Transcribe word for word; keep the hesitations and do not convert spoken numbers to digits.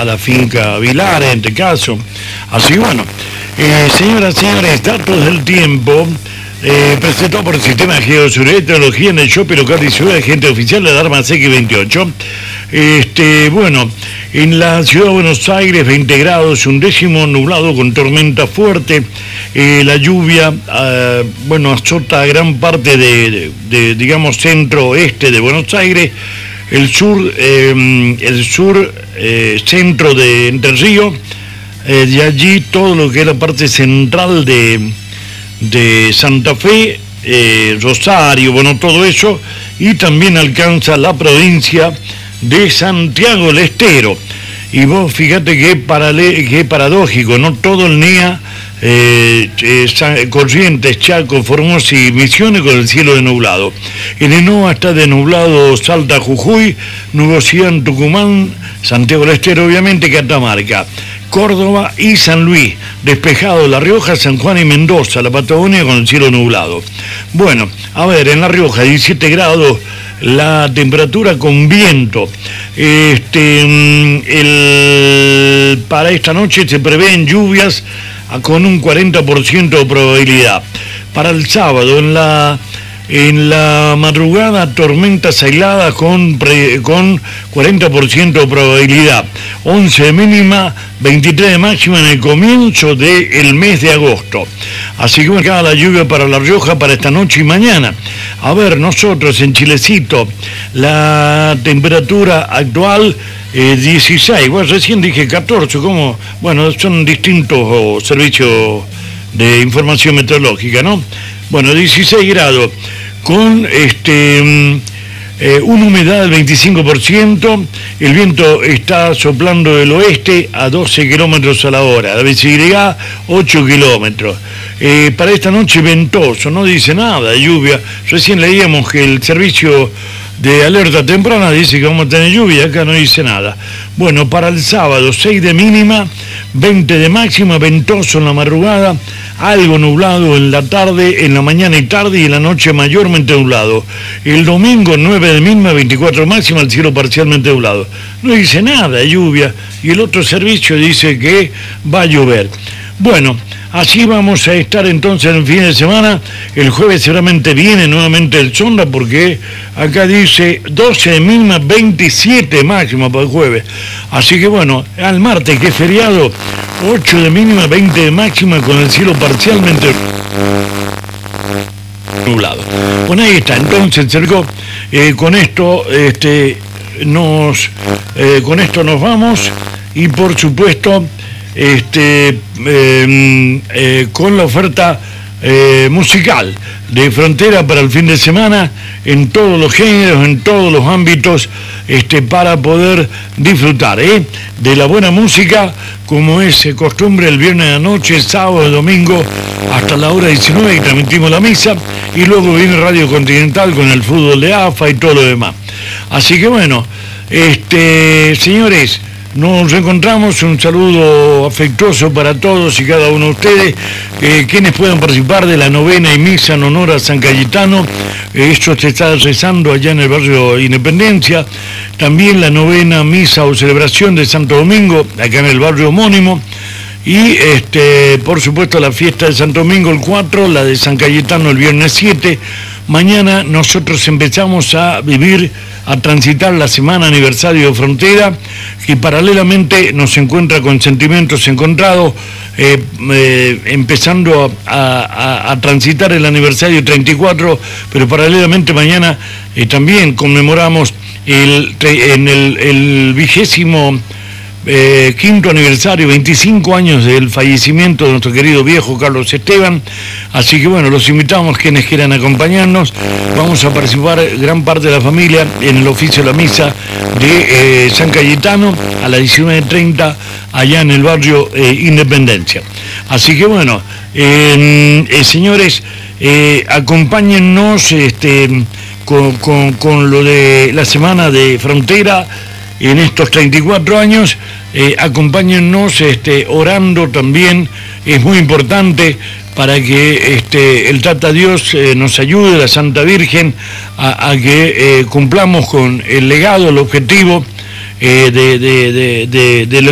a la finca Vilar, en este caso. Así bueno, eh, señoras y señores, datos del tiempo, eh, presentado por el Sistema Geosurvey de Tecnología en el Shopping Local y Ciudad, agente oficial de la Arma C X veintiocho. Este, bueno, en la ciudad de Buenos Aires, veinte grados, un décimo nublado con tormenta fuerte. Eh, la lluvia, eh, bueno, azota gran parte de, de, de digamos, centro-oeste de Buenos Aires, el sur, eh, el sur, eh, centro de Entre Ríos, eh, de allí todo lo que es la parte central de, de Santa Fe, eh, Rosario, bueno, todo eso, y también alcanza la provincia de Santiago del Estero. Y vos fíjate que, parale, que paradójico, ¿no? Todo el N E A, eh, eh, Corrientes, Chaco, Formosa y Misiones con el cielo denublado. En Enoa está denublado Salta, Jujuy, nubosidad en Tucumán, Santiago del Estero, obviamente, Catamarca, Córdoba y San Luis, despejado La Rioja, San Juan y Mendoza, la Patagonia con el cielo nublado. Bueno, a ver, en La Rioja, diecisiete grados, la temperatura con viento. Este, el, para esta noche se prevén lluvias con un cuarenta por ciento de probabilidad. Para el sábado, en la, en la madrugada, tormentas aisladas con, pre, con cuarenta por ciento de probabilidad. once de mínima, veintitrés de máxima en el comienzo del mes de agosto. Así que acá la lluvia para La Rioja para esta noche y mañana. A ver, nosotros en Chilecito, la temperatura actual eh, dieciséis, bueno, recién dije catorce, como, bueno, son distintos oh, servicios de información meteorológica, ¿no? Bueno, dieciséis grados, con este... Eh, una humedad del veinticinco por ciento, el viento está soplando del oeste a doce kilómetros a la hora, la visibilidad ocho kilómetros. Eh, para esta noche ventoso, no dice nada de lluvia, recién leíamos que el servicio de alerta temprana dice que vamos a tener lluvia, acá no dice nada. Bueno, para el sábado, seis de mínima, veinte de máxima, ventoso en la madrugada, algo nublado en la tarde, en la mañana y tarde, y en la noche mayormente nublado. El domingo, nueve de mínima, veinticuatro de máxima, el cielo parcialmente nublado. No dice nada de lluvia, y el otro servicio dice que va a llover. Bueno, así vamos a estar entonces en el fin de semana. El jueves seguramente viene nuevamente el sonda, porque acá dice doce de mínima, veintisiete máxima para el jueves. Así que bueno, al martes, que es feriado, ocho de mínima, veinte de máxima, con el cielo parcialmente nublado. Bueno, ahí está. Entonces, Sergio, eh, con esto, este, nos, eh, con esto nos vamos, y por supuesto, este, eh, eh, con la oferta eh, musical de Frontera para el fin de semana, en todos los géneros, en todos los ámbitos, este, para poder disfrutar ¿eh? de la buena música, como es costumbre el viernes de la noche, sábado, domingo, hasta la hora diecinueve, y transmitimos la misa, y luego viene Radio Continental con el fútbol de A F A y todo lo demás. Así que bueno, este, señores, nos reencontramos. Un saludo afectuoso para todos y cada uno de ustedes, eh, quienes puedan participar de la novena y misa en honor a San Cayetano. Eh, esto se está rezando allá en el barrio Independencia. También la novena misa o celebración de Santo Domingo, acá en el barrio homónimo. Y este, por supuesto la fiesta de Santo Domingo el cuatro, la de San Cayetano el viernes siete. Mañana nosotros empezamos a vivir, a transitar la semana aniversario de Frontera, que paralelamente nos encuentra con sentimientos encontrados, eh, eh, empezando a, a, a transitar el aniversario treinta y cuatro, pero paralelamente mañana eh, también conmemoramos el, en el, el vigésimo Eh, quinto aniversario, veinticinco años del fallecimiento de nuestro querido viejo Carlos Esteban. Así que bueno, los invitamos, quienes quieran acompañarnos. Vamos a participar gran parte de la familia en el oficio de la misa de eh, San Cayetano a las diecinueve treinta, allá en el barrio eh, Independencia. Así que bueno, eh, eh, señores, eh, acompáñennos este, con, con, con lo de la semana de Frontera en estos treinta y cuatro años. Eh, acompáñennos este, orando también, es muy importante, para que este, el Tata Dios eh, nos ayude, la Santa Virgen, a, a que eh, cumplamos con el legado, el objetivo eh, de, de, de, de, de